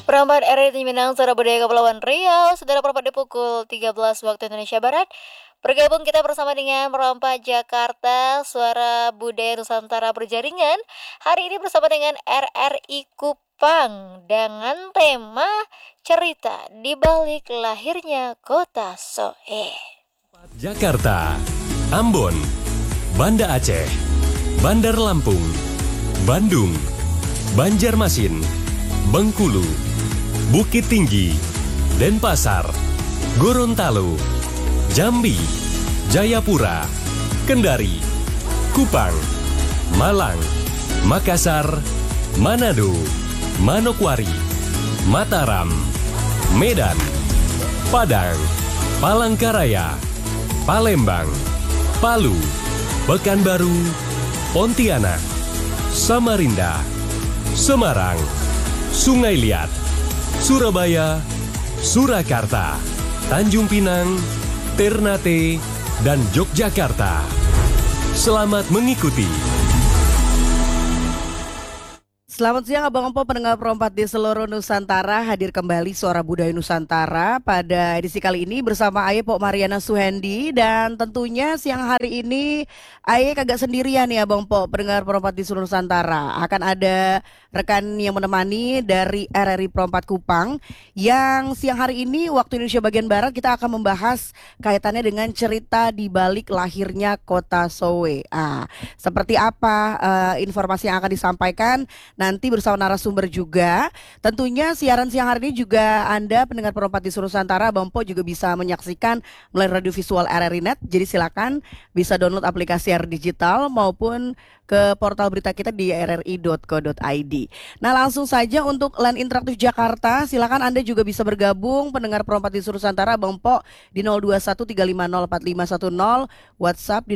Perempat RRI Minang, Suara Budaya Kepulauan Riau, saudara perempat di pukul 13 waktu Indonesia Barat. Bergabung kita bersama dengan Perempat Jakarta, Suara Budaya Nusantara Berjaringan. Hari ini bersama dengan RRI Kupang dengan tema cerita di balik lahirnya kota Soe. Jakarta, Ambon, Banda Aceh, Bandar Lampung, Bandung, Banjarmasin, Bengkulu, Bukit Tinggi, Denpasar, Gorontalo, Jambi, Jayapura, Kendari, Kupang, Malang, Makassar, Manado, Manokwari, Mataram, Medan, Padang, Palangkaraya, Palembang, Palu, Pekanbaru, Pontianak, Samarinda, Semarang, Sungai Liat, Surabaya, Surakarta, Tanjung Pinang, Ternate, dan Yogyakarta. Selamat mengikuti. Selamat siang Abang Empo, pendengar perempat di seluruh Nusantara. Hadir kembali Suara Budaya Nusantara pada edisi kali ini bersama Aye Pok Mariana Suhendi. Dan tentunya siang hari ini Aye kagak sendirian nih Abang Pok, pendengar perempat di seluruh Nusantara. Akan ada rekan yang menemani dari RRI Perempat Kupang, yang siang hari ini waktu Indonesia bagian Barat kita akan membahas kaitannya dengan cerita di balik lahirnya kota Soe. Seperti apa informasi yang akan disampaikan nanti bersama narasumber juga. Tentunya siaran siang hari ini juga Anda pendengar perempat di seluruh Nusantara, Bang Po juga bisa menyaksikan melalui radio visual RRI Net. Jadi silakan bisa download aplikasi RRI Digital maupun ke portal berita kita di rri.co.id. Nah, langsung saja untuk Line Interaktif Jakarta, silakan Anda juga bisa bergabung pendengar perempat di seluruh Nusantara, Bang Po di 0213504510, WhatsApp di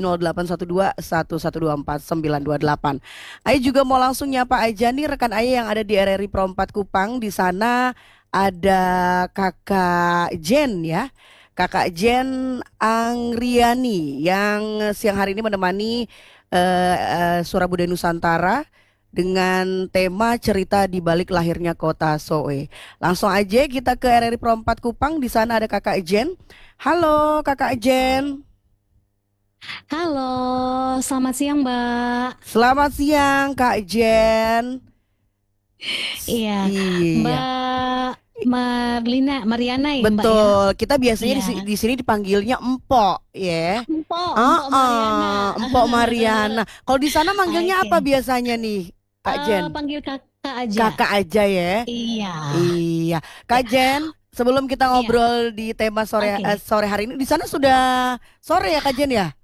081211249928. Ayo juga mau langsung nyapa aja nih rekan Aye yang ada di RRI Perempat Kupang. Di sana ada Kakak Jen ya. Kakak Jen Angriani yang siang hari ini menemani Suara Budaya Nusantara dengan tema cerita di balik lahirnya kota Soe. Langsung aja kita ke RRI Perempat Kupang. Di sana ada Kakak Jen. Halo Kakak Jen. Halo, selamat siang Mbak. Selamat siang Kak Jen. Iya, Mbak Mariana ya Mbak ya? Betul, kita biasanya Iya. di sini dipanggilnya Empok ya. Empok Mariana. Empok Mariana. Kalau di sana manggilnya Oke. apa biasanya nih Kak Jen? Panggil kakak aja. Kakak aja ya. Iya. Iya, Kak Jen, sebelum kita ngobrol di tema sore Oke. sore hari ini, di sana sudah sore ya Kak Jen ya?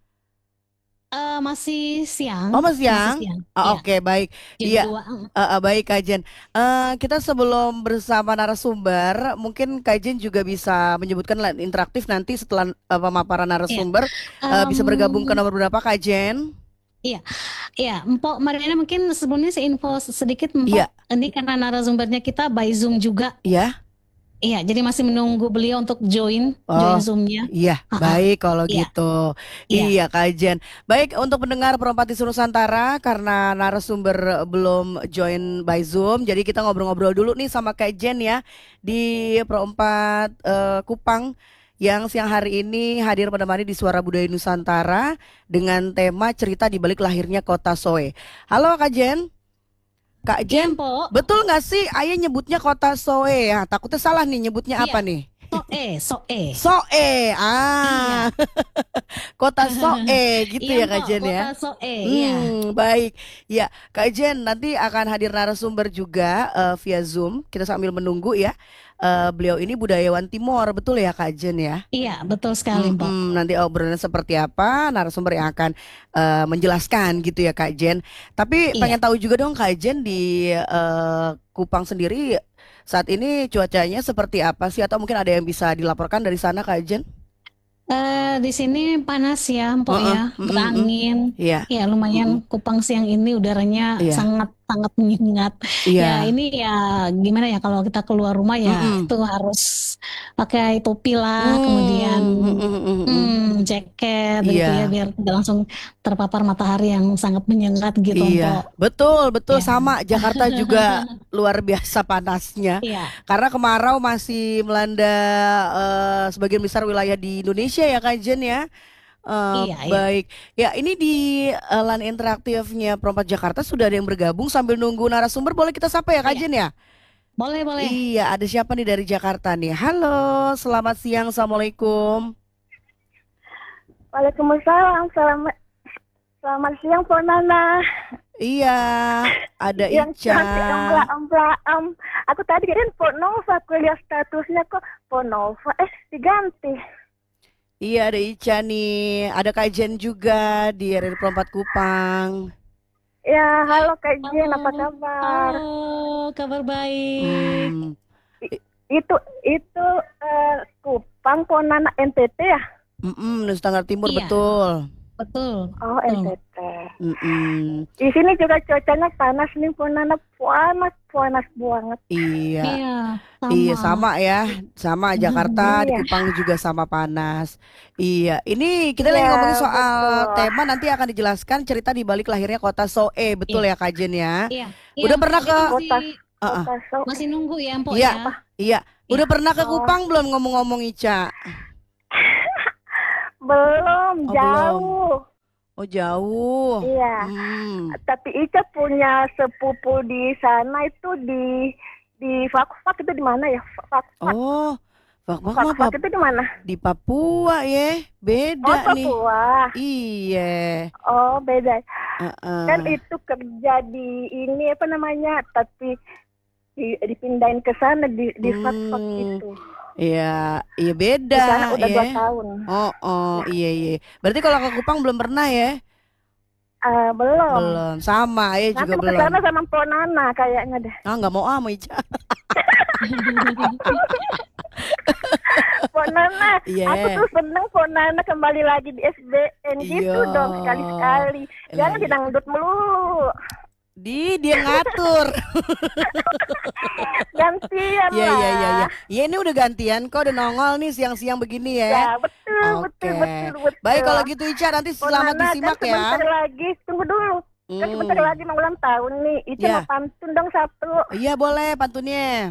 Masih siang. Oh, masih siang? Iya. Oke, baik. Jam Iya, 2. baik Kak Jen. Kita sebelum bersama narasumber, mungkin Kak Jen juga bisa menyebutkan line interaktif nanti setelah pemaparan narasumber, bisa bergabung ke nomor berapa Kak Jen? Iya, Empok Mariana mungkin sebelumnya info sedikit Empok. Iya. Ini karena narasumbernya kita by Zoom juga. Iya. Iya, jadi masih menunggu beliau untuk join Zoom-nya. Iya, baik kalau Iya. gitu. Iya. Iya, Kak Jen. Baik, untuk pendengar perempat di seluruh Nusantara, karena narasumber belum join by Zoom, jadi kita ngobrol-ngobrol dulu nih sama Kak Jen ya di perempat Kupang yang siang hari ini hadir menemani di Suara Budaya Nusantara dengan tema cerita di balik lahirnya kota Soe. Halo Kak Jen. Kak Jen, Empok. betul nggak sih Ayah nyebutnya kota Soe ya? Takutnya salah nih nyebutnya apa nih? Soe. Soe, Iya. kota Soe gitu ya Iya, Kak Empok, Jen ya. Kota Soe. Iya. Baik, ya Kak Jen nanti akan hadir narasumber juga via Zoom. Kita sambil menunggu ya. Beliau ini budayawan Timor, betul ya Kak Jen ya? Iya, betul sekali, Empok. Nanti obrolannya seperti apa, narasumber yang akan menjelaskan gitu ya Kak Jen. Tapi Iya. pengen tahu juga dong Kak Jen di Kupang sendiri saat ini cuacanya seperti apa sih? Atau mungkin ada yang bisa dilaporkan dari sana Kak Jen? Di sini panas ya, Empok ya, berangin. Iya. Ya, lumayan Kupang siang ini udaranya Iya. sangat sangat menyengat. Ya Iya. ini ya gimana ya kalau kita keluar rumah ya Mm-mm. itu harus pakai topi lah, kemudian Mm-mm. jaket begitu ya Iya. biar tidak langsung terpapar matahari yang sangat menyengat gitu, Iya, Mpok. betul, betul Ya. sama. Jakarta juga luar biasa panasnya. Iya, Karena kemarau masih melanda sebagian besar wilayah di Indonesia ya Kak Jen ya. iya, iya. Baik, ya ini di LAN interaktifnya Perompak Jakarta sudah ada yang bergabung sambil nunggu narasumber. Boleh kita sapa ya Kak Iya, Jen ya? boleh, boleh. Iya, ada siapa nih dari Jakarta nih? Halo, selamat siang, assalamualaikum. Waalaikumsalam, selamat siang Po Nana. Iya, ada Yang Ica. cantik empla-empla. Aku tadi kirain Po Nova, aku lihat statusnya kok Po Nova. Diganti. Iya, ada Ica nih. Ada Kak Jen juga di RRI Perompak Kupang. Ya, halo Kak Jen, apa Halo, kabar? halo, kabar baik. Hmm, I- itu Kupang Po Nana NTT ya? Nusa Tenggara Timur Iya, betul. betul, Oh, betul. NTT. Mm-mm. Di sini juga cuacanya panas nih Po Nana, panas banget. Iya, Iya, iya sama. sama ya, sama Jakarta di Iya, Kupang juga sama panas. Iya, ini kita lagi ngomongin iya soal betul. tema nanti akan dijelaskan cerita di balik lahirnya kota Soe, betul Iya, ya Kak Jen ya? iya, iya, Udah Mpok. pernah Kita ke? Kota Uh-uh. Kota So. masih nunggu ya, Mpok Iya, ya. iya. Iya. Udah pernah ke Oh, Kupang belum ngomong-ngomong Ica? belum, Oh belum. jauh. Oh jauh. Iya. Hmm. Tapi Ica punya sepupu di sana itu di Fakfak itu di mana ya? Fakfak. Oh, Fakfak mah Fakfak itu di mana? di Papua ya, Oh, beda nih. Papua. Iya. Oh, beda. Kan Uh-uh. itu kerja di ini apa namanya? Tapi dipindahin ke sana di Fakfak Hmm. itu. Iya, iya Di beda sana udah 2 ya. tahun. Oh, iya iya. Berarti kalau ke Kupang belum pernah ya? Belum. Belum. Sama ya Nanti juga mau ke belum. sana sama Po Nana kayaknya deh. Ah, nggak mau ah sama Ica. Po Nana, aku Iya. tuh seneng Po Nana kembali lagi di SBN gitu Iya. dong sekali-sekali. Jangan Iya. didangdut melulu. Dia ngatur. Gantian Iya iya iya iya. lah. Iya ini udah gantian kok udah nongol nih siang-siang begini ya. Ya, betul, Oke. betul. Baik kalau gitu Ica nanti Po selamat Nana kan disimak sebentar ya. lagi, tunggu dulu. Kan sebentar Hmm. lagi mau ulang tahun nih. Ica Ya. mau pantun dong satu. Iya boleh pantunnya.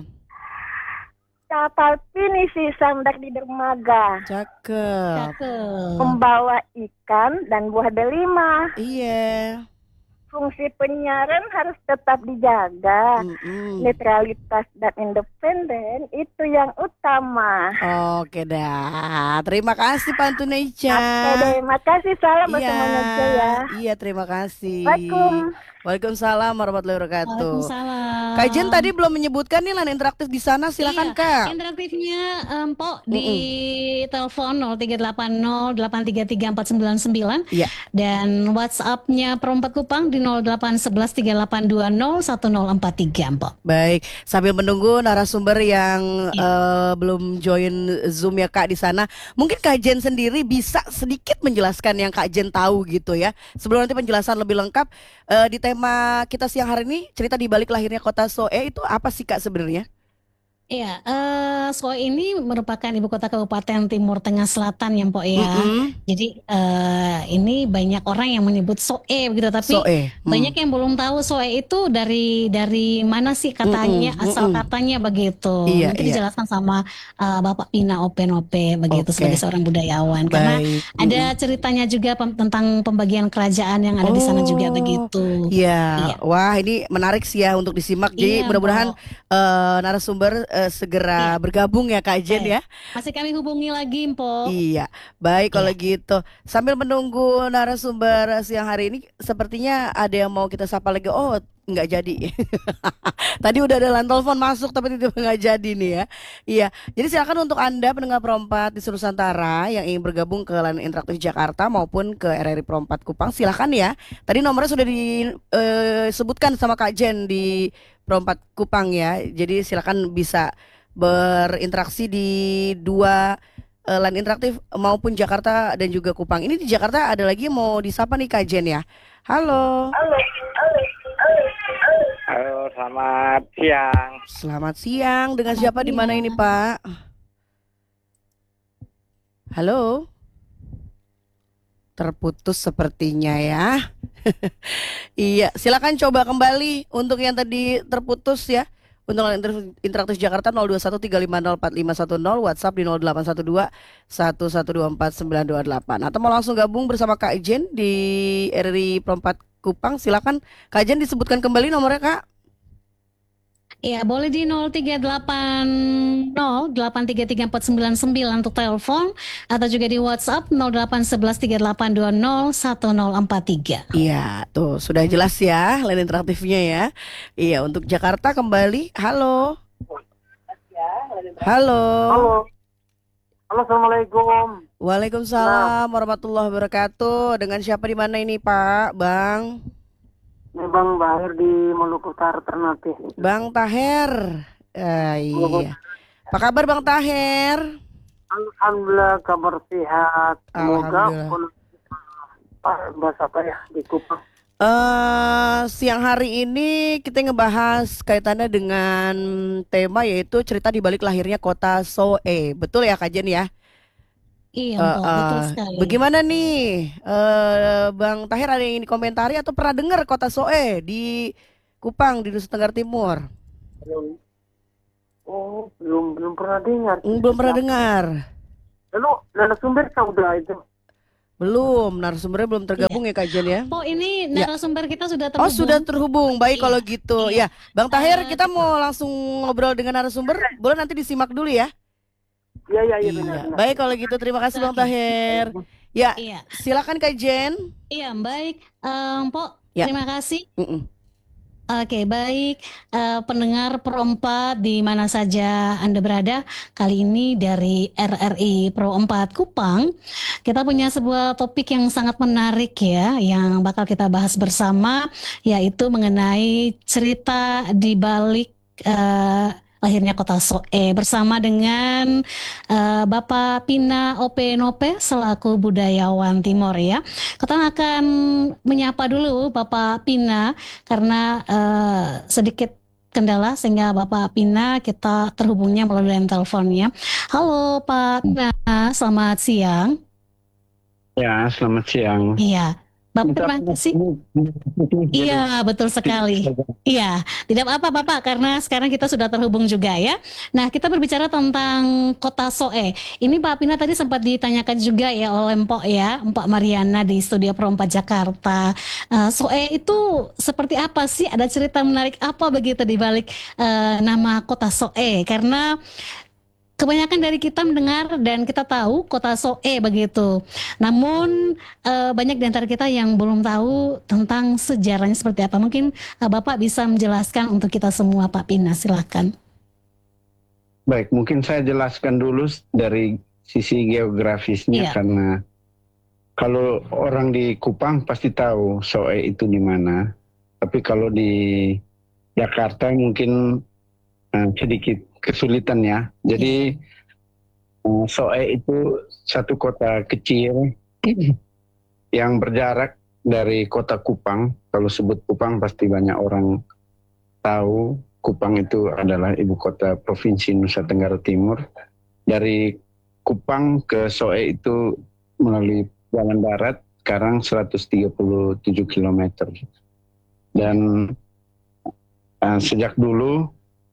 Kapal pinisi sandak di dermaga, Cakep. Cakep. membawa ikan dan buah delima. Iya. Fungsi penyiaran harus tetap dijaga. Mm-mm. Netralitas dan independen itu yang utama. Oke dah. Terima kasih pantunnya Ica. Oke deh, makasih, salam buat Iya. semuanya aja ya. Iya terima kasih. Waalaikum. Waalaikumsalam warahmatullahi wabarakatuh. Waalaikumsalam. Kak Jen tadi belum menyebutkan nih LAN interaktif di sana, silakan Iya, Kak. interaktifnya Mpok di telepon 0380 833 499 Iya. dan WhatsApp-nya Perompak Kupang di 0811 3820 1043 Mpok. Baik, sambil menunggu narasumber yang Iya. belum join Zoom ya Kak di sana, mungkin Kak Jen sendiri bisa sedikit menjelaskan yang Kak Jen tahu gitu ya. Sebelum nanti penjelasan lebih lengkap di tema kita siang hari ini, cerita di balik lahirnya kota Soe itu apa sih Kak sebenarnya? Iya, Soe ini merupakan ibu kota Kabupaten Timur Tengah Selatan ya Mpok ya. Mm-mm. Jadi ini banyak orang yang menyebut Soe begitu, tapi Soe. banyak yang belum tahu Soe itu dari mana sih katanya, asal katanya begitu. Iya, Nanti iya. dijelaskan sama Bapak Pina Ope-Nope begitu Oke. sebagai seorang budayawan. Karena Baik. ada ceritanya juga tentang pembagian kerajaan yang ada di sana juga Oh, begitu. Iya, Iya. wah ini menarik sih ya untuk disimak. Jadi Iya, mudah-mudahan Mpok. narasumber segera Iya. bergabung ya Kak Jen ya. Masih kami hubungi lagi, Mpok. Iya, baik kalau Iya. gitu. Sambil menunggu narasumber siang hari ini, sepertinya ada yang mau kita sapa lagi. Oh, nggak jadi. Tadi udah ada line telepon masuk, tapi tiba nggak jadi nih ya. Iya, jadi silakan untuk Anda pendengar Perompat di seluruh Nusantara yang ingin bergabung ke line interaktif Jakarta maupun ke RRI Perompat Kupang, silakan ya. Tadi nomornya sudah disebutkan sama Kak Jen di Perompat Kupang ya. Jadi silakan bisa berinteraksi di dua LAN interaktif maupun Jakarta dan juga Kupang. Ini di Jakarta ada lagi yang mau disapa nih Kak Jen ya. Halo. Halo, halo, halo, halo. Halo, selamat siang. Selamat siang. Dengan siapa di mana ini, Pak? Halo. Terputus sepertinya ya. Iya, silakan coba kembali untuk yang tadi terputus ya. Untuk interaktif Jakarta 0213504510, WhatsApp di 0812 1124 928. Atau mau langsung gabung bersama Kak Jen di RRI Perempat Kupang, silakan Kak Jen disebutkan kembali nomornya, Kak. Ya, boleh di 0380833499 untuk telepon atau juga di WhatsApp 081138201043. Iya, tuh sudah jelas ya line interaktifnya ya. Iya, untuk Jakarta kembali. Halo. Halo. Halo, assalamualaikum. Waalaikumsalam warahmatullahi wabarakatuh. Dengan siapa di mana ini, Pak? Bang? Ini Bang Bahir di Maluku Utara Ternate. Bang Taher. Iya. Apa kabar Bang Taher? Alhamdulillah kabar sehat. Semoga Alhamdulillah. bahasa apa ya di Kupang. Siang hari ini kita ngebahas kaitannya dengan tema yaitu cerita di balik lahirnya kota Soe. Betul ya Kak Jen ya? Iya, betul sekali. Bagaimana nih Bang Tahir, ada yang ingin komentari atau pernah dengar kota Soe di Kupang di Nusa Tenggara Timur? Belum pernah dengar. Belum pernah dengar. Lalu narasumber udah itu. Belum, narasumbernya belum tergabung ya Kak Jen ya? Oh, ini Ya. narasumber kita sudah Oh terhubung. sudah terhubung, baik Iya. kalau gitu. Ya, Bang Tahir, kita mau langsung ngobrol dengan narasumber, boleh nanti disimak dulu ya? Iya Iya, benar. baik kalau gitu, terima kasih Bang Tahir. Ya, Iya, silakan Kak Jen. iya, baik, Pok. Ya. Terima kasih. Mm-mm. Oke, baik, pendengar Pro 4 di mana saja Anda berada. Kali ini dari RRI Pro 4 Kupang, kita punya sebuah topik yang sangat menarik ya, yang bakal kita bahas bersama, yaitu mengenai cerita di balik lahirnya kota Soe, bersama dengan Bapak Pina Ope Nope selaku budayawan Timor ya. Kita akan menyapa dulu Bapak Pina karena sedikit kendala sehingga Bapak Pina kita terhubungnya melalui line teleponnya. Halo Pak Pina, selamat siang. Ya, selamat siang. Iya, Bapak terima kasih. Iya, betul sekali. Iya, tidak apa-apa Bapak karena sekarang kita sudah terhubung juga ya. Nah, kita berbicara tentang kota Soe. Ini Pak Pina tadi sempat ditanyakan juga ya oleh Mpok ya, Mpok Mariana di Studio Pro 4 Jakarta. Soe itu seperti apa sih? Ada cerita menarik apa begitu di balik nama kota Soe? Karena kebanyakan dari kita mendengar dan kita tahu kota Soe begitu. Namun banyak di antara kita yang belum tahu tentang sejarahnya seperti apa. Mungkin Bapak bisa menjelaskan untuk kita semua, Pak Pina, silakan. Baik, mungkin saya jelaskan dulu dari sisi geografisnya. Iya. Karena kalau orang di Kupang pasti tahu Soe itu di mana. Tapi kalau di Jakarta mungkin sedikit kesulitan ya. Jadi Soe itu satu kota kecil yang berjarak dari kota Kupang. Kalau sebut Kupang pasti banyak orang tahu. Kupang itu adalah ibu kota Provinsi Nusa Tenggara Timur. Dari Kupang ke Soe itu melalui jalan darat sekarang 137 km. Dan sejak dulu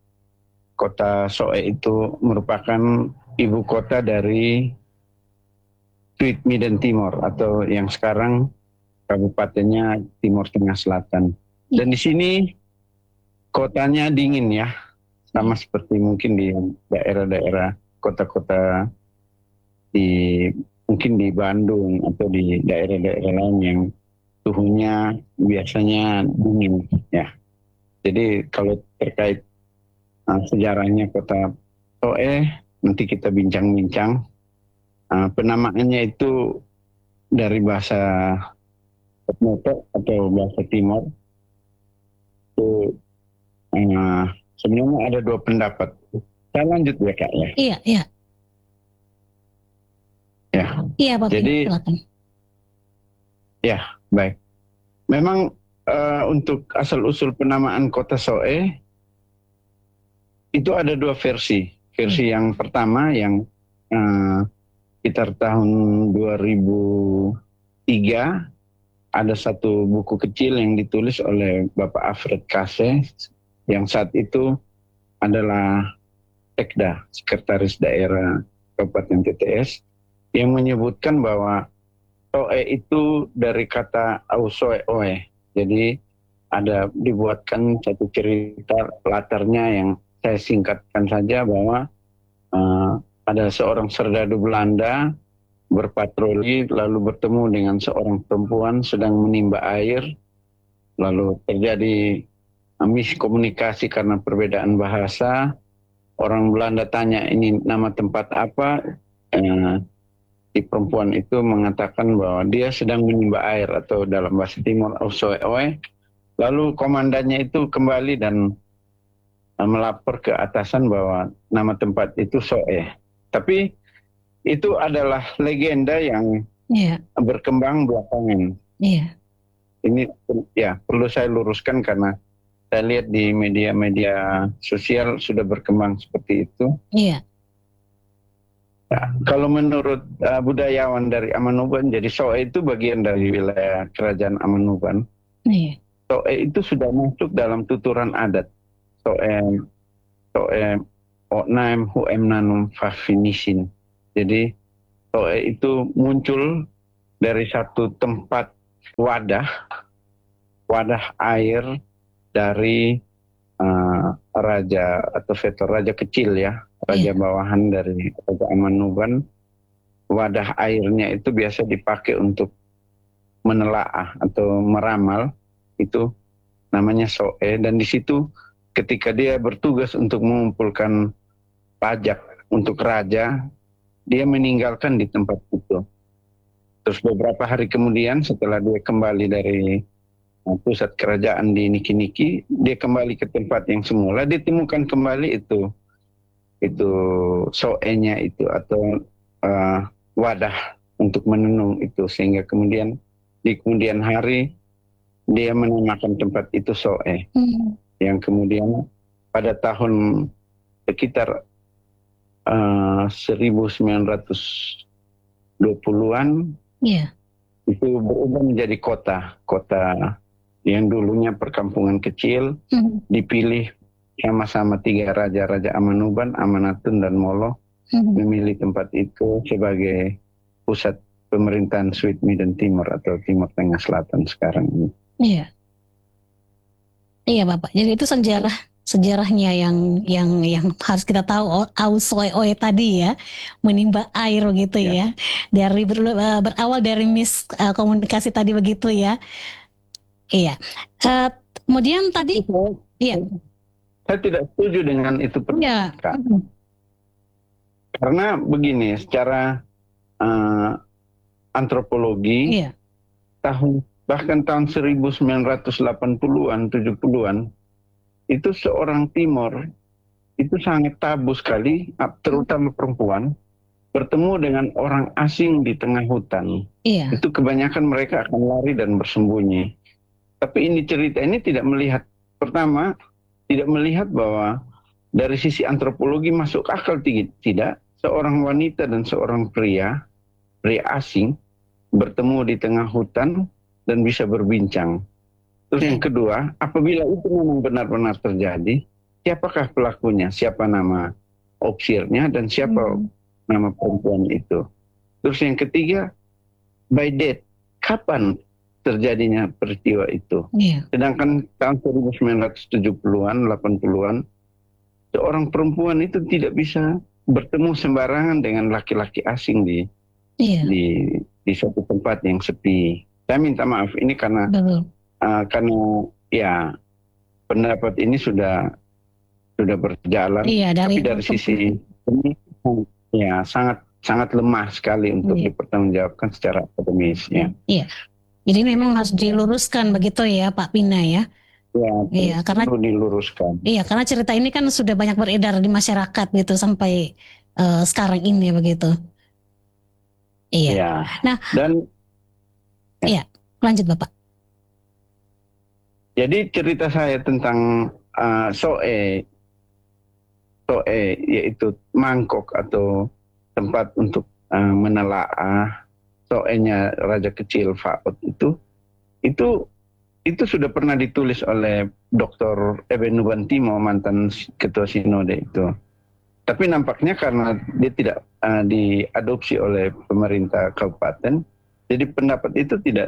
kota Soe itu merupakan ibu kota dari Tweed Midden Timor atau yang sekarang kabupatennya Timor Tengah Selatan. Dan di sini kotanya dingin ya, sama seperti mungkin di daerah-daerah kota-kota mungkin di Bandung atau di daerah-daerah lain yang suhunya biasanya dingin ya. Jadi kalau terkait sejarahnya kota Soe nanti kita bincang-bincang. Penamaannya itu dari bahasa Moto atau bahasa Timor. Itu sebenarnya ada dua pendapat. Saya lanjut ya Kak ya. Iya, iya. Ya. Iya, Pak Jadi, Pina, silakan. Ya, baik. Memang untuk asal-usul penamaan kota Soe itu ada dua versi. Versi yang pertama yang sekitar tahun 2003 ada satu buku kecil yang ditulis oleh Bapak Alfred Kase yang saat itu adalah Sekda, Sekretaris Daerah Kabupaten TTS, yang menyebutkan bahwa Soe itu dari kata Ausoe Oe. Jadi ada dibuatkan satu cerita latarnya yang saya singkatkan saja bahwa ada seorang serdadu Belanda berpatroli lalu bertemu dengan seorang perempuan sedang menimba air, lalu terjadi miskomunikasi karena perbedaan bahasa. Orang Belanda tanya ini nama tempat apa, si perempuan itu mengatakan bahwa dia sedang menimba air atau dalam bahasa Timur Ausoe Oe. Lalu komandannya itu kembali dan melapor ke atasan bahwa nama tempat itu Soe. Tapi itu adalah legenda yang berkembang belakangan. Ini ya perlu saya luruskan karena saya lihat di media-media sosial sudah berkembang seperti itu. Ya, kalau menurut budayawan dari Amanuban, jadi Soe itu bagian dari wilayah kerajaan Amanuban. Soe itu sudah masuk dalam tuturan adat. Soe Otnaim Huem Nanum Fafinisin. Jadi Soe itu muncul dari satu tempat wadah air dari raja atau vetor raja kecil ya, raja bawahan dari Raja Amanuban. Wadah airnya itu biasa dipakai untuk menelaah atau meramal, itu namanya Soe. Dan di situ ketika dia bertugas untuk mengumpulkan pajak untuk raja, dia meninggalkan di tempat itu. Terus beberapa hari kemudian setelah dia kembali dari pusat kerajaan di Niki-Niki, dia kembali ke tempat yang semula, ditemukan kembali itu Soe-nya itu atau wadah untuk menenung itu, sehingga kemudian di kemudian hari dia menamakan tempat itu Soe. Yang kemudian pada tahun sekitar 1920-an itu berubah menjadi kota yang dulunya perkampungan kecil. Dipilih sama-sama 3 raja Amanuban, Amanatun dan Molo, memilih tempat itu sebagai pusat pemerintahan Switmi dan Timur atau Timur Tengah Selatan sekarang ini. Iya Bapak, jadi itu sejarahnya yang harus kita tahu. Ausoe Oe tadi ya, menimba air gitu ya. Dari berawal dari komunikasi tadi begitu ya. Iya. Kemudian tadi saya tidak setuju dengan itu pernyataan. Karena begini, secara antropologi bahkan tahun 1980-an, 70-an, itu seorang Timur itu sangat tabu sekali, terutama perempuan, bertemu dengan orang asing di tengah hutan. Itu kebanyakan mereka akan lari dan bersembunyi. Tapi cerita ini tidak melihat, pertama, tidak melihat bahwa dari sisi antropologi masuk akal tidak, seorang wanita dan seorang pria asing bertemu di tengah hutan dan bisa berbincang. Terus yang kedua, apabila itu memang benar-benar terjadi, siapakah pelakunya? Siapa nama opsirnya dan siapa nama perempuan itu? Terus yang ketiga, by date, kapan terjadinya peristiwa itu? Sedangkan tahun 1970-an, 80-an, seorang perempuan itu tidak bisa bertemu sembarangan dengan laki-laki asing di suatu tempat yang sepi. Saya minta maaf ini karena ya pendapat ini sudah berjalan, tapi dari sisi ini ya sangat lemah sekali untuk dipertanggungjawabkan secara akademis. Jadi memang harus diluruskan begitu ya Pak Pina ya. Karena perlu diluruskan. Karena cerita ini kan sudah banyak beredar di masyarakat gitu sampai sekarang ini begitu. Nah, dan lanjut Bapak. Jadi cerita saya tentang soe yaitu mangkok atau tempat untuk menelaah soenya Raja Kecil Faot itu sudah pernah ditulis oleh Dr. Eben Nubantimo, mantan ketua sinode itu. Tapi nampaknya karena dia tidak diadopsi oleh pemerintah kabupaten, jadi pendapat itu tidak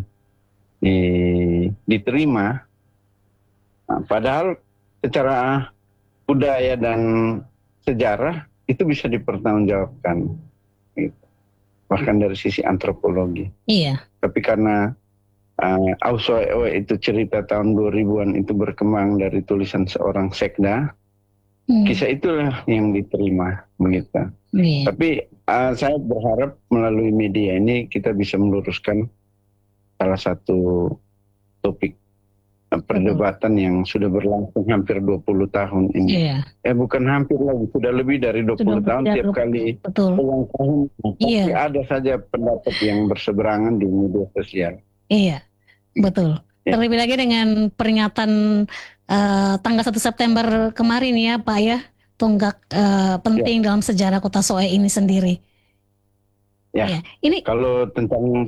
diterima. Nah, padahal secara budaya dan sejarah itu bisa dipertanggungjawabkan, gitu. Bahkan dari sisi antropologi. Iya. Tapi karena Ausoe itu cerita tahun 2000-an itu berkembang dari tulisan seorang sekda, kisah itulah yang diterima begitu. Iya. Tapi saya berharap melalui media ini kita bisa meluruskan salah satu topik perdebatan yang sudah berlangsung hampir 20 tahun ini. Iya. Bukan hampir lagi, sudah lebih dari 20 tahun tiap kali ulang tahun. Pasti ada saja pendapat yang berseberangan di media sosial. Iya, betul. Terlebih lagi dengan peringatan tanggal 1 September kemarin ya Pak ya, tonggak penting dalam sejarah Kota Soe ini sendiri. Ya, ini kalau tentang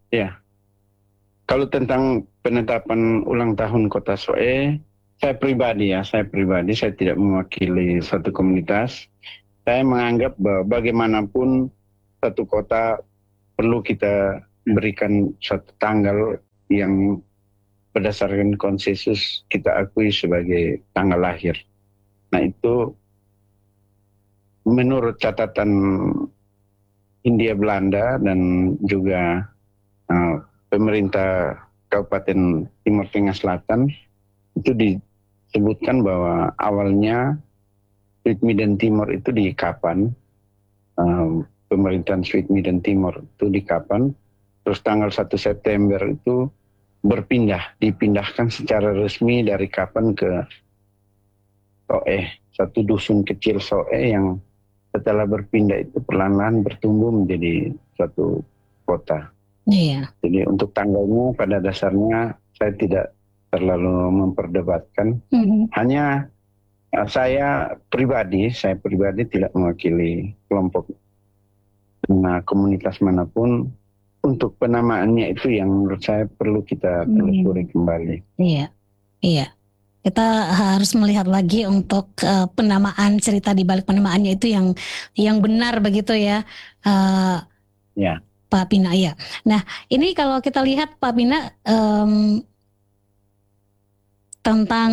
kalau tentang penetapan ulang tahun Kota Soe, saya pribadi saya tidak mewakili satu komunitas. Saya menganggap bahwa bagaimanapun satu kota perlu kita berikan satu tanggal yang berdasarkan konsensus kita akui sebagai tanggal lahir. Nah itu menurut catatan Hindia Belanda dan juga pemerintah Kabupaten Timur Tengah Selatan itu disebutkan bahwa awalnya Sweet Midden Timur itu di Kapan, pemerintahan Sweet Midden Timur itu di Kapan, terus tanggal 1 September itu dipindahkan secara resmi dari Kapan ke Soe, satu dusun kecil Soe yang setelah berpindah itu perlahan-lahan bertumbuh menjadi suatu kota. Iya. Jadi untuk tanggalnya pada dasarnya saya tidak terlalu memperdebatkan. Hanya saya pribadi tidak mewakili kelompok komunitas manapun. Untuk penamaannya itu yang menurut saya perlu kita telusuri kembali. Iya, iya. Kita harus melihat lagi untuk penamaan, cerita di balik penamaannya itu yang benar begitu ya. Ya. Pak Pina, ya. Nah, ini kalau kita lihat Pak Pina tentang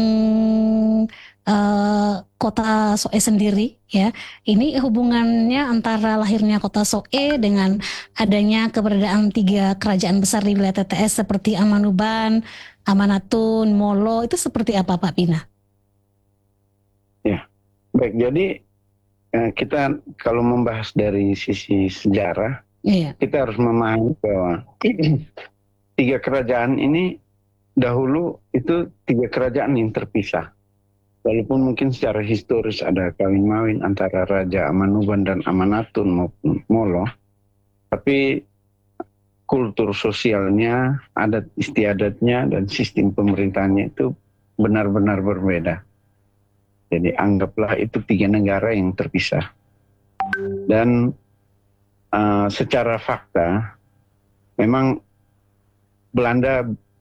Kota Soe sendiri, ya. Ini hubungannya antara lahirnya Kota Soe dengan adanya keberadaan 3 kerajaan besar di wilayah TTS seperti Amanuban, Amanatun, Molo, itu seperti apa Pak Pina? Ya, baik. Jadi kita kalau membahas dari sisi sejarah, kita harus memahami bahwa 3 kerajaan ini dahulu itu 3 kerajaan yang terpisah. Walaupun mungkin secara historis ada kawin-mawin antara Raja Amanuban dan Amanatun maupun Molo, tapi kultur sosialnya, adat istiadatnya, dan sistem pemerintahannya itu benar-benar berbeda. Jadi anggaplah itu 3 negara yang terpisah. Dan secara fakta, memang Belanda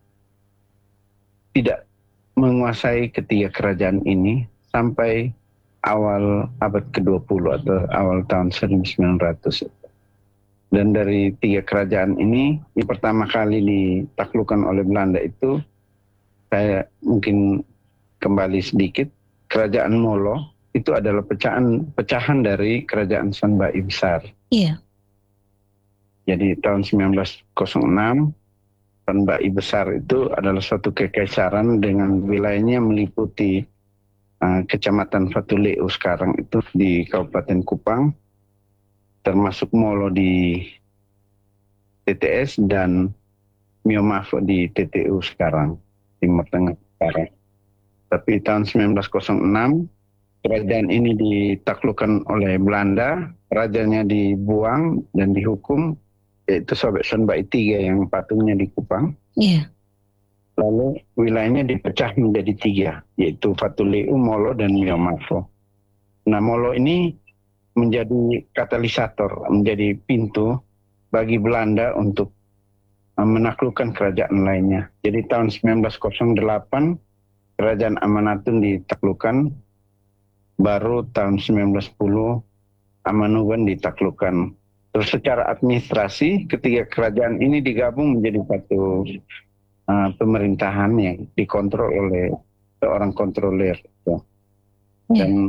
tidak menguasai ketiga kerajaan ini sampai awal abad ke-20 atau awal tahun 1900. Dan dari 3 kerajaan ini, yang pertama kali ditaklukkan oleh Belanda itu, saya mungkin kembali sedikit, Kerajaan Molo itu adalah pecahan dari Kerajaan Sanbai Besar. Iya. Jadi tahun 1906, Sanbai Besar itu adalah suatu kekaisaran dengan wilayahnya meliputi Kecamatan Fatuleu sekarang itu di Kabupaten Kupang, termasuk Molo di TTS dan Miomafo di TTU sekarang, Timur Tengah sekarang. Tapi tahun 1906, kerajaan ini ditaklukkan oleh Belanda, rajanya dibuang dan dihukum, yaitu Sobek Sanbai III yang patungnya di Kupang. Iya. Lalu wilayahnya dipecah menjadi 3, yaitu Fatuleu, Molo, dan Miomavo. Nah, Molo ini menjadi katalisator, menjadi pintu bagi Belanda untuk menaklukkan kerajaan lainnya. Jadi tahun 1908 kerajaan Amanatun ditaklukkan, baru tahun 1910 Amanuban ditaklukkan. Terus secara administrasi ketiga kerajaan ini digabung menjadi satu pemerintahan yang dikontrol oleh seorang kontroler. Dan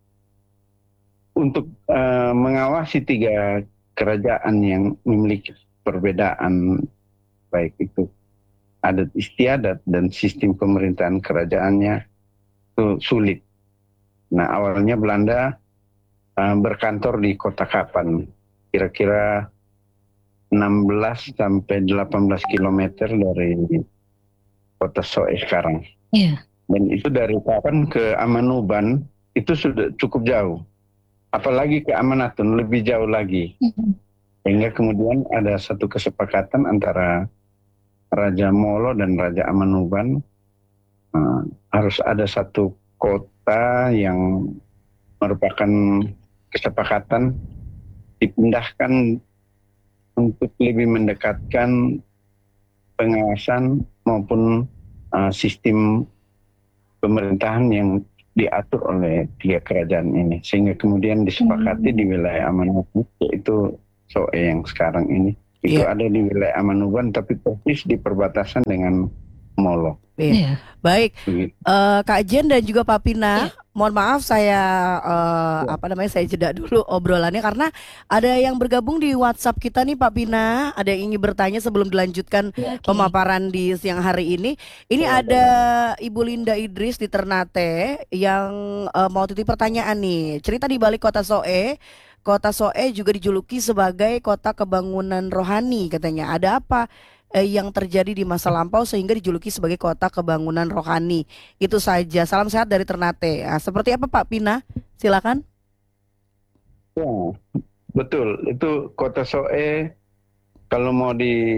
untuk mengawasi 3 kerajaan yang memiliki perbedaan, baik itu adat istiadat dan sistem pemerintahan kerajaannya, itu sulit. Nah, awalnya Belanda berkantor di Kota Kapan, kira-kira 16 sampai 18 kilometer dari Kota Soe sekarang. Dan itu dari Kapan ke Amanuban itu sudah cukup jauh. Apalagi ke Amanatun lebih jauh lagi. Sehingga kemudian ada satu kesepakatan antara Raja Molo dan Raja Amanuban, harus ada satu kota yang merupakan kesepakatan dipindahkan untuk lebih mendekatkan pengawasan maupun sistem pemerintahan yang diatur oleh 3 kerajaan ini, sehingga kemudian disepakati di wilayah Amanuban, yaitu Soe yang sekarang ini. Itu ada di wilayah Amanuban tapi persis di perbatasan dengan Molo. Baik, Kak Jen dan juga Pak Pina, mohon maaf saya saya jeda dulu obrolannya karena ada yang bergabung di WhatsApp kita nih Pak Pina, ada yang ingin bertanya sebelum dilanjutkan pemaparan di siang hari ini. Ini ada Ibu Linda Idris di Ternate yang mau titip pertanyaan nih. Cerita di balik kota Soe. Kota Soe juga dijuluki sebagai kota kebangunan rohani katanya. Ada apa yang terjadi di masa lampau sehingga dijuluki sebagai kota kebangunan rohani? Itu saja. Salam sehat dari Ternate. Nah, seperti apa Pak Pina? Silakan. Ya, betul. Itu kota Soe kalau mau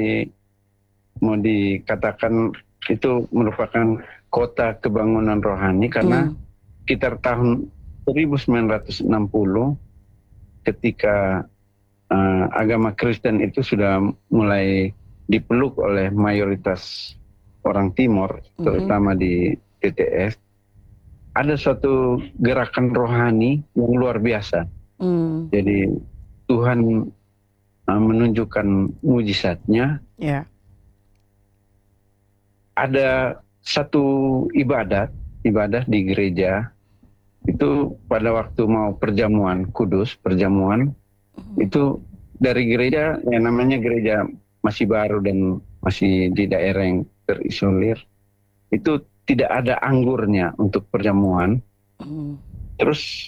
dikatakan itu merupakan kota kebangunan rohani karena sekitar tahun 1960 ketika agama Kristen itu sudah mulai dipeluk oleh mayoritas orang Timur, terutama di TTS, ada suatu gerakan rohani yang luar biasa. Jadi Tuhan menunjukkan mujizatnya. Ada satu ibadah di gereja itu pada waktu mau perjamuan kudus, itu dari gereja yang namanya gereja masih baru dan masih di daerah yang terisolir, itu tidak ada anggurnya untuk perjamuan. Terus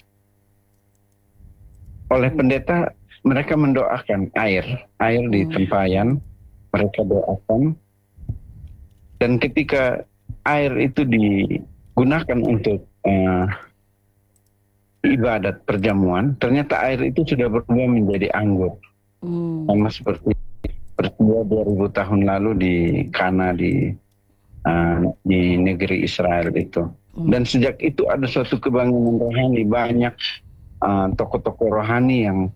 oleh pendeta mereka mendoakan air di tempayan, mereka doakan, dan ketika air itu digunakan untuk ibadat perjamuan, ternyata air itu sudah berubah menjadi anggur. Sama seperti peristiwa 2000 tahun lalu di Kana di negeri Israel itu. Dan sejak itu ada suatu kebangunan rohani, banyak tokoh-tokoh rohani yang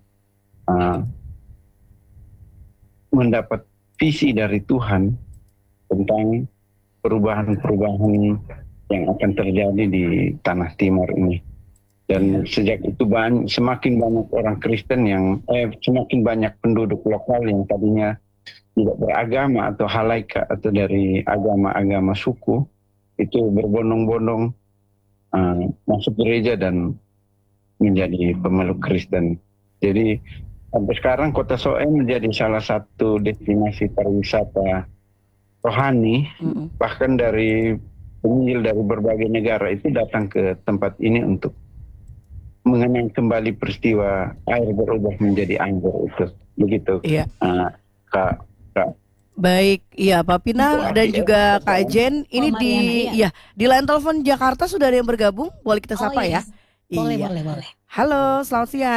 mendapat visi dari Tuhan tentang perubahan-perubahan yang akan terjadi di tanah Timur ini. Dan sejak itu semakin banyak orang Kristen semakin banyak penduduk lokal yang tadinya tidak beragama atau halaika atau dari agama-agama suku, itu berbondong-bondong masuk gereja dan menjadi pemeluk Kristen. Jadi sampai sekarang kota Soe menjadi salah satu destinasi pariwisata rohani, bahkan dari penginjil dari berbagai negara itu datang ke tempat ini untuk mengenang kembali peristiwa air berubah menjadi anggur itu, begitu. Kak. Baik, iya Pak Pina dan juga Kak Jen, ini di line telepon Jakarta sudah ada yang bergabung, boleh kita sapa ya? Boleh. Halo, selamat siang. Halo,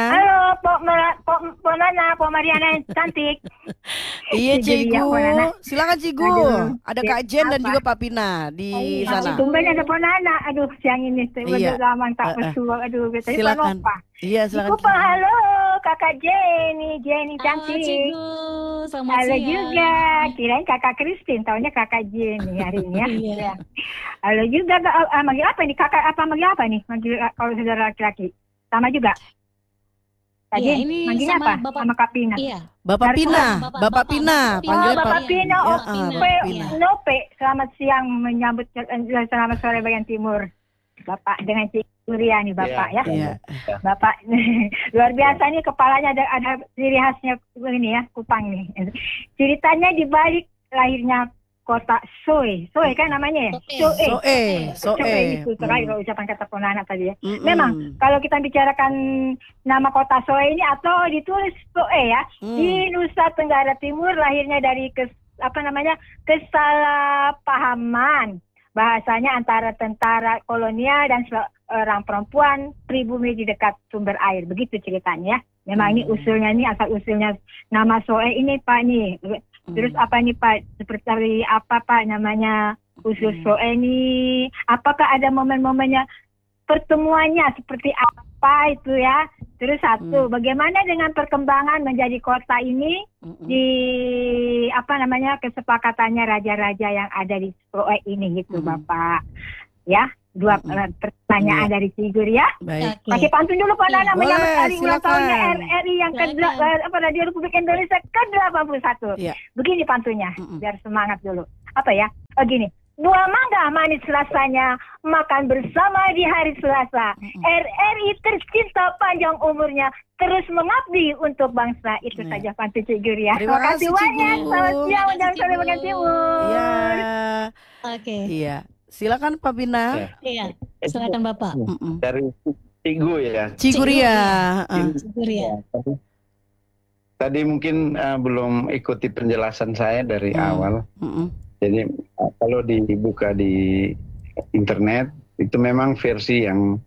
Po Nana, Po Mariana yang cantik. Iya Jadi ya, Cigu, Po Nana. silakan Cigu. Aduh, Ada ya, Kak Jen dan apa? juga Pak Pina di sana. Tumben ada Po Nana. Aduh, siang ini Iya. udah lama tak bersuara. Aduh, tadi Pak Silakan. Nova. Iya, Ibu silakan. Pak, halo Kakak Jenny Halo cantik. Cigu, selamat Halo siang. juga, kirain Kakak Christine, taunya Kakak Jenny hari ini ya. Iya. Ya. Halo juga, manggil apa nih Kakak? Manggil apa nih? Manggil kalau saudara laki-laki, sama juga. Kak Iya, Jen, ini manggilnya sama apa? Bapak. Sama Kak Pina. Iya. Bapak Pina, Bapak Pina, panggilnya Bapak Pak. Pina, Ya, Pina. Bapak P, Pina. Nope, selamat siang menyambut selamat sore bagian timur. Bapak dengan Cik Surya nih Bapak ya. Iya. Bapak luar biasa nih kepalanya ada ciri khasnya ini ya, Kupang nih. Ceritanya di balik lahirnya kota Soe kan namanya ya? Soe itu terakhir kalau ucapan kata Ponana tadi ya. Memang kalau kita bicarakan nama kota Soe ini atau ditulis Soe ya, di Nusa Tenggara Timur lahirnya dari kesalahpahaman bahasanya antara tentara kolonial dan seorang perempuan pribumi di dekat sumber air. Begitu ceritanya. Memang ini usulnya nih, asal usulnya nama Soe ini Pak nih. Terus apa nih Pak? Seperti apa Pak namanya usul Soe ini? Apakah ada momen-momennya pertemuannya seperti apa itu ya? Terus satu, bagaimana dengan perkembangan menjadi kota ini di kesepakatannya raja-raja yang ada di Soe ini gitu Bapak. Ya, dua pertanyaan dari Cigur ya. Baik. Pakai pantun dulu Pak Nana Boleh, menyambut hari ulang silakan. tahunnya RRI yang Radio Republik Indonesia ke-81. Iya. Begini pantunnya, biar semangat dulu. Apa ya? Gini. Buah mangga manis rasanya, makan bersama di hari Selasa. RRI tercinta panjang umurnya, terus mengabdi untuk bangsa. Itu saja pantun Cigur ya. Terima kasih, banyak. Cigur. Selamat siang, Terima jangan kasih, sampai bagian Cigur. timur. Iya. Oke. Iya. Silakan Pak Pina. Iya. Silakan Bapak. Dari Cigu ya. Ciguria. Ciguria. Tadi mungkin belum ikuti penjelasan saya dari awal. Jadi kalau dibuka di internet itu memang versi yang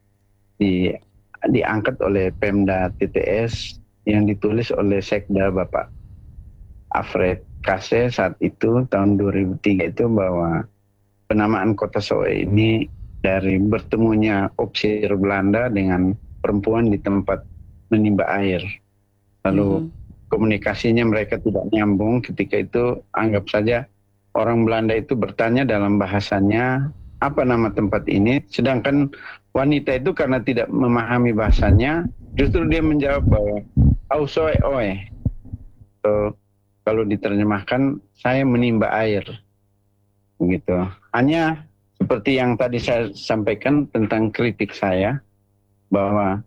diangkat oleh Pemda TTS yang ditulis oleh Sekda Bapak Alfred Kase saat itu tahun 2003 itu bahwa penamaan kota Soe ini dari bertemunya opsir Belanda dengan perempuan di tempat menimba air. Lalu komunikasinya mereka tidak nyambung, ketika itu anggap saja orang Belanda itu bertanya dalam bahasanya apa nama tempat ini, sedangkan wanita itu karena tidak memahami bahasanya justru dia menjawab bahwa au soe oe. So, kalau diterjemahkan saya menimba air. Begitu. Hanya seperti yang tadi saya sampaikan tentang kritik saya bahwa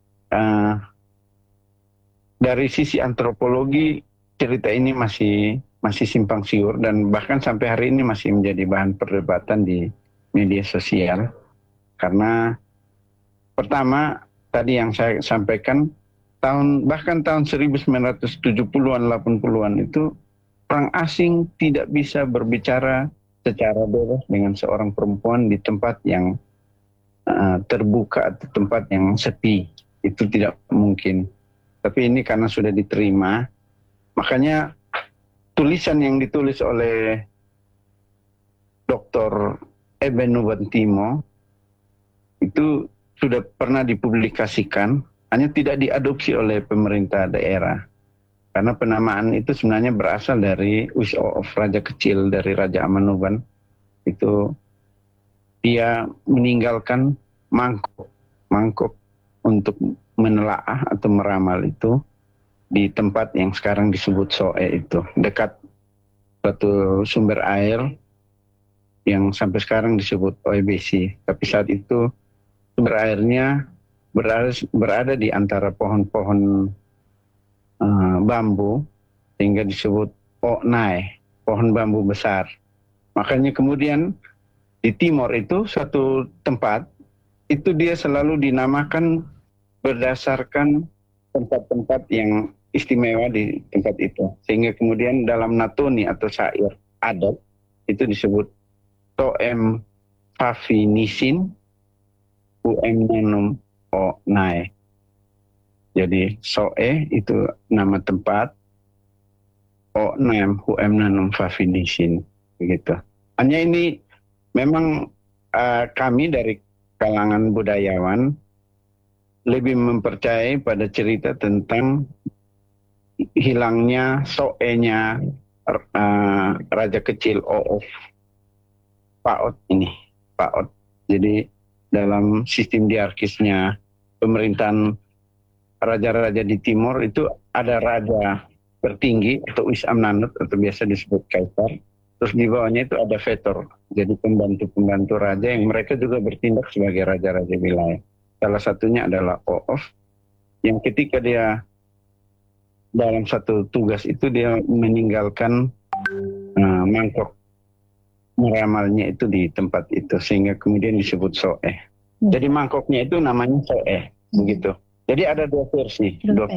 dari sisi antropologi cerita ini masih simpang siur dan bahkan sampai hari ini masih menjadi bahan perdebatan di media sosial. Karena pertama tadi yang saya sampaikan bahkan tahun 1970-an 80-an itu orang asing tidak bisa berbicara secara bebas dengan seorang perempuan di tempat yang terbuka atau tempat yang sepi. Itu tidak mungkin. Tapi ini karena sudah diterima, makanya tulisan yang ditulis oleh Dr. Eben Nubantimo itu sudah pernah dipublikasikan, hanya tidak diadopsi oleh pemerintah daerah. Karena penamaan itu sebenarnya berasal dari Wish of Raja Kecil, dari Raja Amanuban. Itu dia meninggalkan mangkuk untuk menelaah atau meramal itu di tempat yang sekarang disebut Soe itu, dekat suatu sumber air yang sampai sekarang disebut OEBC. Tapi saat itu sumber airnya berada di antara pohon-pohon bambu, sehingga disebut Oknai, pohon bambu besar. Makanya kemudian di timur itu suatu tempat, itu dia selalu dinamakan berdasarkan tempat-tempat yang istimewa di tempat itu. Sehingga kemudian dalam natuni atau syair adat, itu disebut Toem Favinisin Uem Nanum Oknai. Jadi Soe itu nama tempat, O nam huem nanum fafinisin begitu. Hanya ini memang kami dari kalangan budayawan lebih mempercayai pada cerita tentang hilangnya Soe-nya raja kecil Oof Paot ini, Paot. Jadi dalam sistem diarkisnya pemerintahan raja-raja di timur itu ada raja tertinggi atau Is-Amnanut atau biasa disebut kaisar. Terus di bawahnya itu ada vetor, jadi pembantu-pembantu raja yang mereka juga bertindak sebagai raja-raja wilayah. Salah satunya adalah Oof, yang ketika dia dalam satu tugas itu dia meninggalkan mangkok meramalnya itu di tempat itu, sehingga kemudian disebut Soe. Jadi mangkoknya itu namanya Soe, begitu. Jadi ada dua versi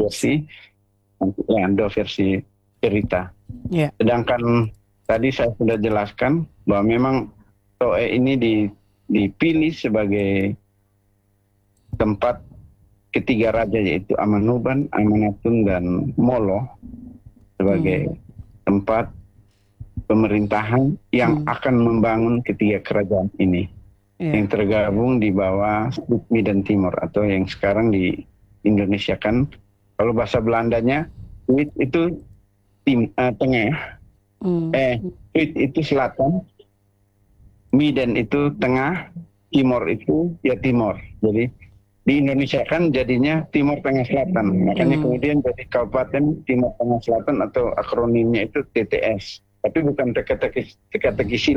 cerita. Yeah. Sedangkan tadi saya sudah jelaskan bahwa memang Soe ini dipilih sebagai tempat ketiga raja, yaitu Amanuban, Amanatun, dan Molo sebagai tempat pemerintahan yang akan membangun ketiga kerajaan ini yang tergabung di bawah Sukmi dan Timur, atau yang sekarang di Indonesia kan kalau bahasa Belandanya Tweed itu tengah, Tweed itu selatan, Miden itu tengah, Timor itu ya timur. Jadi di Indonesia kan jadinya Timur Tengah Selatan, makanya kemudian jadi Kabupaten Timur Tengah Selatan atau akronimnya itu TTS. Tapi bukan teka-teki